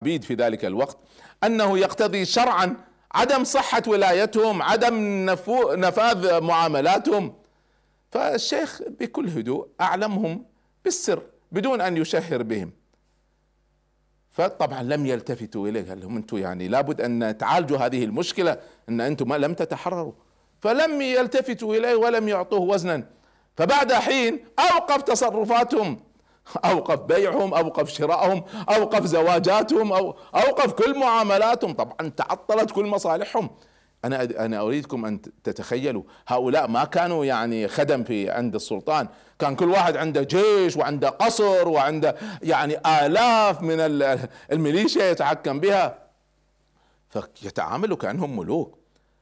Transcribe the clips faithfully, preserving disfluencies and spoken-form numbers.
العبيد في ذلك الوقت، أنه يقتضي شرعا عدم صحة ولايتهم، عدم نفو نفاذ معاملاتهم. فالشيخ بكل هدوء أعلمهم بالسر بدون أن يشهر بهم، فطبعا لم يلتفتوا إليه، قال لهم أنتم يعني لابد أن تعالجوا هذه المشكلة، أن أنتم ما لم تتحرروا، فلم يلتفتوا إليه ولم يعطوه وزنا. فبعد حين أوقف تصرفاتهم، أوقف بيعهم، أوقف شراءهم، أوقف زواجاتهم، أو أوقف كل معاملاتهم، طبعا تعطلت كل مصالحهم. أنا أنا أريدكم أن تتخيلوا هؤلاء ما كانوا يعني خدم في عند السلطان، كان كل واحد عنده جيش وعنده قصر وعنده يعني آلاف من الميليشيا يتحكم بها، فيتعاملوا كأنهم ملوك.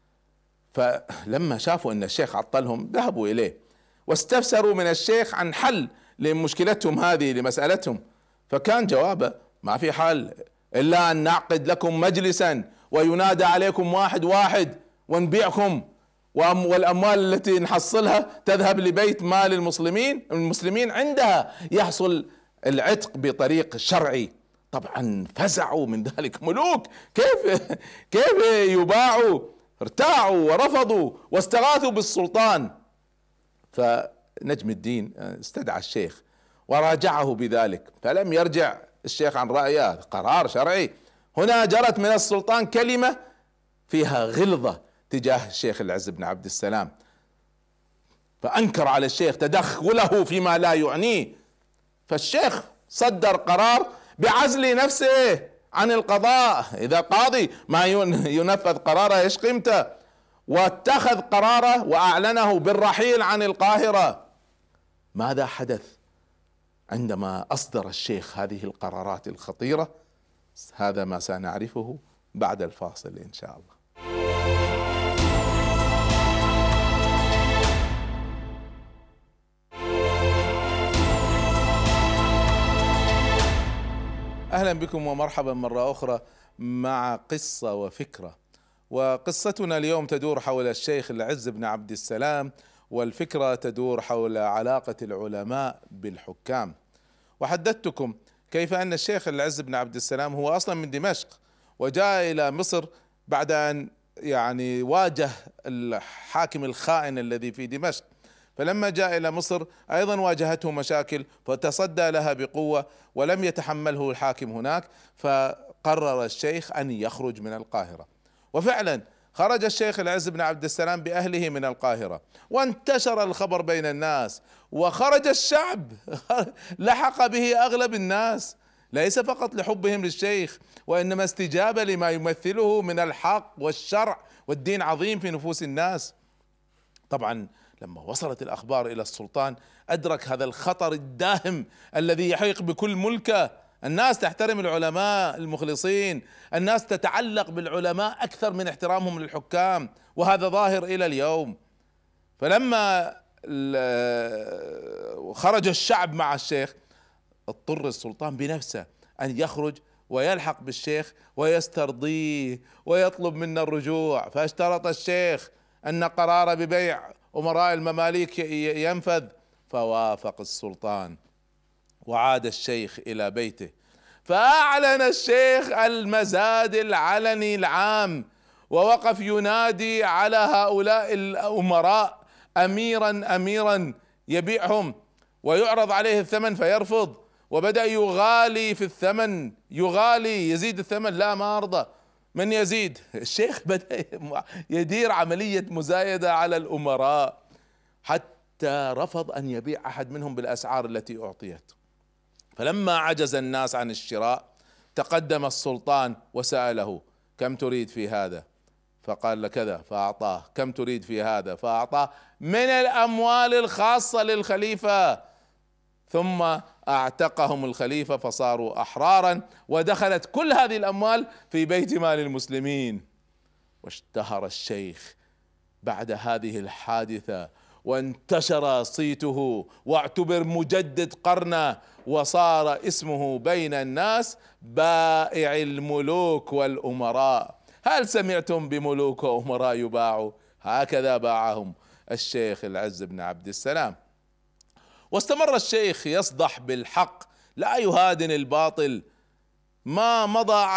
فلما شافوا أن الشيخ عطلهم ذهبوا إليه واستفسروا من الشيخ عن حل لمشكلتهم هذه لمسألتهم، فكان جوابه ما في حل إلا أن نعقد لكم مجلسا وينادى عليكم واحد واحد ونبيعكم، والأموال التي نحصلها تذهب لبيت مال المسلمين، المسلمين عندها يحصل العتق بطريق شرعي. طبعا فزعوا من ذلك، ملوك كيف كيف يباعوا؟ ارتاعوا ورفضوا واستغاثوا بالسلطان. فنجم الدين استدعى الشيخ وراجعه بذلك، فلم يرجع الشيخ عن رأيه، قرار شرعي. هنا جرت من السلطان كلمة فيها غلظة تجاه الشيخ العز بن عبد السلام، فأنكر على الشيخ تدخله فيما لا يعنيه، فالشيخ صدر قرار بعزل نفسه عن القضاء، إذا قاضي ما ينفذ قراره ايش قيمته، واتخذ قراره وأعلنه بالرحيل عن القاهرة. ماذا حدث عندما أصدر الشيخ هذه القرارات الخطيرة؟ هذا ما سنعرفه بعد الفاصل إن شاء الله. أهلا بكم ومرحبا مرة أخرى مع قصة وفكرة، وقصتنا اليوم تدور حول الشيخ العز بن عبد السلام، والفكرة تدور حول علاقة العلماء بالحكام. وحدثتكم كيف أن الشيخ العز بن عبد السلام هو أصلا من دمشق، وجاء إلى مصر بعد أن يعني واجه الحاكم الخائن الذي في دمشق، فلما جاء إلى مصر أيضا واجهته مشاكل فتصدى لها بقوة ولم يتحمله الحاكم هناك، فقرر الشيخ أن يخرج من القاهرة. وفعلا خرج الشيخ العز بن عبد السلام بأهله من القاهرة، وانتشر الخبر بين الناس، وخرج الشعب لحق به أغلب الناس، ليس فقط لحبهم للشيخ وإنما استجابة لما يمثله من الحق والشرع والدين عظيم في نفوس الناس. طبعا لما وصلت الأخبار إلى السلطان أدرك هذا الخطر الداهم الذي يحيق بكل ملكه. الناس تحترم العلماء المخلصين، الناس تتعلق بالعلماء أكثر من احترامهم للحكام، وهذا ظاهر إلى اليوم. فلما خرج الشعب مع الشيخ اضطر السلطان بنفسه أن يخرج ويلحق بالشيخ ويسترضيه ويطلب منا الرجوع، فاشترط الشيخ أن قرار ببيع أمراء المماليك ينفذ، فوافق السلطان وعاد الشيخ إلى بيته، فأعلن الشيخ المزاد العلني العام، ووقف ينادي على هؤلاء الأمراء أميرا أميرا يبيعهم ويعرض عليه الثمن فيرفض، وبدأ يغالي في الثمن، يغالي يزيد الثمن، لا ما أرضى، من يزيد؟ الشيخ بدأ يدير عملية مزايدة على الأمراء حتى رفض أن يبيع أحد منهم بالأسعار التي أعطيت. فلما عجز الناس عن الشراء تقدم السلطان وسأله: كم تريد في هذا؟ فقال له كذا، فأعطاه. كم تريد في هذا؟ فأعطاه من الأموال الخاصة للخليفة، ثم اعتقهم الخليفة فصاروا أحرارا، ودخلت كل هذه الأموال في بيت مال المسلمين. واشتهر الشيخ بعد هذه الحادثة وانتشر صيته واعتبر مجدد قرنه، وصار اسمه بين الناس بائع الملوك والأمراء. هل سمعتم بملوك وأمراء يباعوا؟ هكذا باعهم الشيخ العز بن عبد السلام. واستمر الشيخ يصدح بالحق لا يهادن الباطل، ما مضى